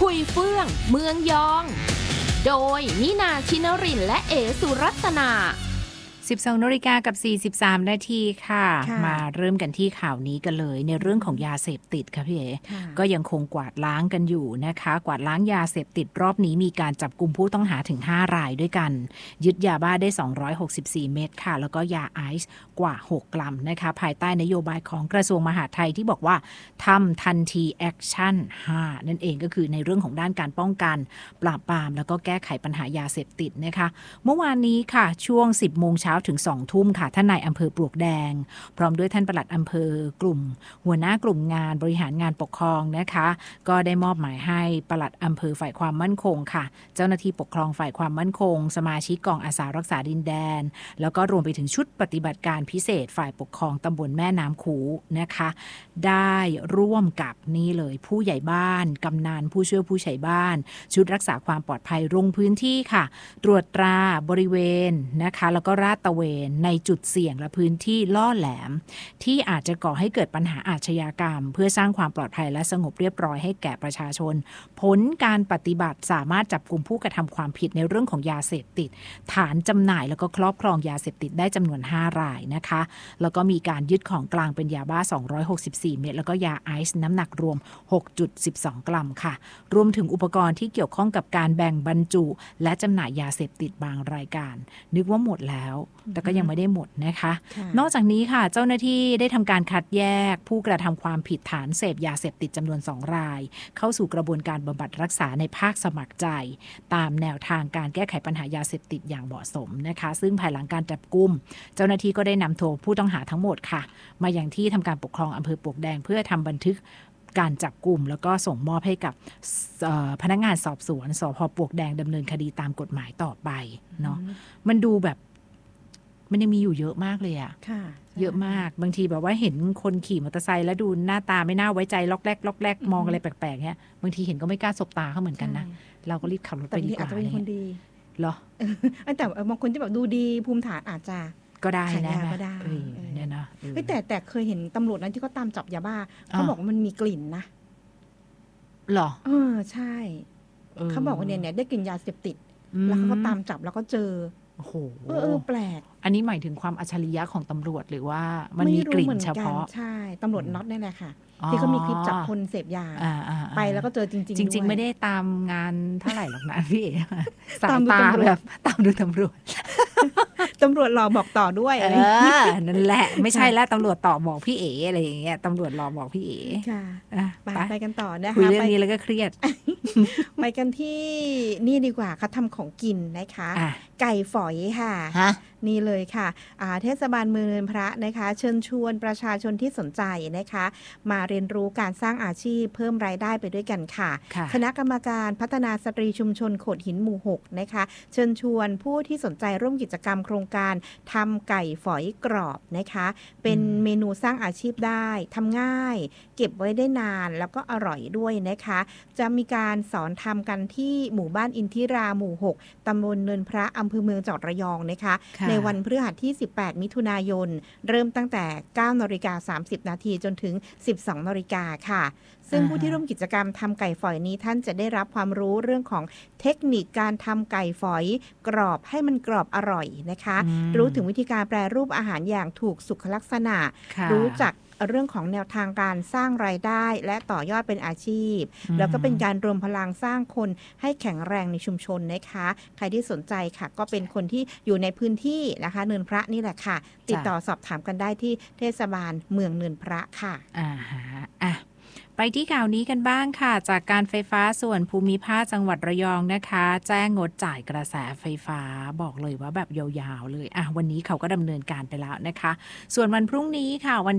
คุยเฟื่องเมืองยองโดยนินาชินรินทร์และเอสุรัตนา 12 นาฬิกากับ 43 นาทีค่ะมาเริ่มกันที่ข่าวนี้กันเลยในเรื่องของยาเสพติดค่ะพี่เอ๋ก็ยังคงกวาดล้างกันอยู่นะคะกวาดล้างยาเสพติดรอบนี้มีการจับกุมผู้ต้องหาถึง5รายด้วยกันยึดยาบ้าได้264เม็ดค่ะแล้วก็ยาไอซ์กว่า6กรัมนะคะภายใต้นโยบายของกระทรวงมหาดไทยที่บอกว่าทำทันทีแอคชั่น5นั่นเองก็คือในเรื่องของด้านการป้องกันปราบปรามแล้วก็แก้ไขปัญหายาเสพติดนะคะเมื่อวานนี้ค่ะช่วง 10 โมงเช้าถึง 2 ทุ่มค่ะท่านนายอำเภอปลวกแดงพร้อมด้วยท่านปลัดอำเภอกลุ่มหัวหน้ากลุ่มงานบริหารงานปกครองนะคะก็ได้มอบหมายให้ปลัดอำเภอฝ่ายความมั่นคงค่ะเจ้าหน้าที่ปกครองฝ่ายความมั่นคงสมาชิกกองอาสารักษาดินแดนแล้วก็รวมไปถึงชุดปฏิบัติการพิเศษฝ่ายปกครองตำบลแม่น้ำคูนะคะได้ร่วมกับนี่เลยผู้ใหญ่บ้านกำนันผู้ช่วยผู้ใหญ่บ้านชุดรักษาความปลอดภัยลงพื้นที่ค่ะตรวจตราบริเวณนะคะแล้วก็ราดตระเวนในจุดเสี่ยงและพื้นที่ล่อแหลมที่อาจจะก่อให้เกิดปัญหาอาชญากรรมเพื่อสร้างความปลอดภัยและสงบเรียบร้อยให้แก่ประชาชนผลการปฏิบัติสามารถจับกุมผู้กระทำความผิดในเรื่องของยาเสพติดฐานจำหน่ายแล้วก็ครอบครองยาเสพติดได้จำนวน5รายนะคะแล้วก็มีการยึดของกลางเป็นยาบ้า264เม็ดแล้วก็ยาไอซ์น้ำหนักรวม 6.12 กรัมค่ะรวมถึงอุปกรณ์ที่เกี่ยวข้องกับการแบ่งบรรจุและจำหน่ายยาเสพติดบางรายการนึกว่าหมดแล้วแต่ก็ยังไม่ได้หมดนะคะนอกจากนี้ค่ะเจ้าหน้าที่ได้ทำการคัดแยกผู้กระทำความผิดฐานเสพยาเสพติดจำนวน2รายเข้าสู่กระบวนการบำบัดรักษาในภาคสมัครใจตามแนวทางการแก้ไขปัญหายาเสพติดอย่างเหมาะสมนะคะซึ่งภายหลังการจับกุมเจ้าหน้าที่ก็ได้นำตัวผู้ต้องหาทั้งหมดค่ะมาอย่างที่ทำการปกครองอำเภอปลวกแดงเพื่อทำบันทึกการจับกุมแล้วก็ส่งมอบให้กับพนักงานสอบสวนสภ.ปลวกแดงดำเนินคดีตามกฎหมายต่อไปเนาะมันดูแบบมันยังมีอยู่เยอะมากเลยอะเยอะมากบางทีแบบว่าเห็นคนขี่มอเตอร์ไซค์แล้วดูหน้าตาไม่น่าไว้ใจล็อกแรกมองอะไรแปลกๆเนี้ยบางทีเห็นก็ไม่กล้าสบตาเขาเหมือนกันนะเราก็รีบขับรถไปดีกว่าอาจจะเป็นคนดีเหรอแต่บางคนที่แบบดูดีภูมิฐานอาจจะก็ได้นะก็ได้เนี่ยนะแต่เคยเห็นตำรวจนั้นที่เขาตามจับยาบ้าเขาบอกว่ามันมีกลิ่นนะหรอใช่เขาบอกว่าเนี่ยได้กลิ่นยาเสพติดแล้วเขาก็ตามจับแล้วก็เจอโอ้โหแปลกอันนี้หมายถึงความอัจฉริยะของตำรวจหรือว่ามันมีกลิ่นเฉพาะใช่ตำรวจน็อตนี่แหละค่ะที่เขามีคลิปจับคนเสพยาไปแล้วก็เจอจริงๆไม่ได้ตามงานเท่าไหร่หรอกนะพี่เอ๋สายตาแบบตามดูตำรวจตำรวจรอบอกต่อด้วยนั่นแหละไม่ใช่แล้วตำรวจต่อบอกพี่เอ๋อะไรอย่างเงี้ยตำรวจรอบอกพี่เอ๋ค่ะไปกันต่อนะคะคุยเรื่องนี้แล้วก็เครียดไปกันที่นี่ดีกว่าเขาทำของกินนะคะไก่ฝอยค่ะนี่เลยค่ะเทศบาลเมืองเนินพระนะคะเชิญชวนประชาชนที่สนใจนะคะมาเรียนรู้การสร้างอาชีพเพิ่มรายได้ไปด้วยกันค่ะคณะกรรมการพัฒนาสตรีชุมชนโขดหินหมู่6นะคะเชิญชวนผู้ที่สนใจร่วมกิจกรรมโครงการทำไก่ฝอยกรอบนะคะเป็นเมนูสร้างอาชีพได้ทำง่ายเก็บไว้ได้นานแล้วก็อร่อยด้วยนะคะจะมีการสอนทำกันที่หมู่บ้านอินทิราหมู่6ตำบลเนินพระอำเภอเมืองจังหวัดระยองนะคะในวันพฤหัสที่18มิถุนายนเริ่มตั้งแต่ 9:30 น.จนถึง 12 น.ค่ะซึ่งผู้ที่ร่วมกิจกรรมทำไก่ฝอยนี้ท่านจะได้รับความรู้เรื่องของเทคนิคการทำไก่ฝอยกรอบให้มันกรอบอร่อยนะคะรู้ถึงวิธีการแปรรูปอาหารอย่างถูกสุขลักษณะรู้จักเรื่องของแนวทางการสร้างรายได้และต่อยอดเป็นอาชีพแล้วก็เป็นการรวมพลังสร้างคนให้แข็งแรงในชุมชนนะคะใครที่สนใจค่ะก็เป็นคนที่อยู่ในพื้นที่นะคะเนินพระนี่แหละค่ะติดต่อสอบถามกันได้ที่เทศบาลเมืองเนินพระค่ะไปที่ข่าวนี้กันบ้างค่ะจากการไฟฟ้าส่วนภูมิภาคจังหวัดระยองนะคะแจ้งงดจ่ายกระแสไฟฟ้าบอกเลยว่าแบบยาวๆเลยวันนี้เขาก็ดำเนินการไปแล้วนะคะส่วนวันพรุ่งนี้ค่ะวัน